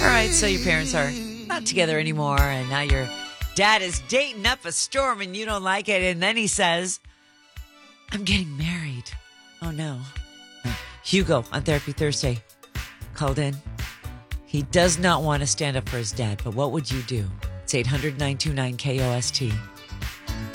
right, so your parents are not together anymore, and now your dad is dating up a storm and you don't like it. And then he says, I'm getting married. Oh, no. Hugo on Therapy Thursday called in. He does not want to stand up for his dad, but what would you do? It's 800-929-KOST.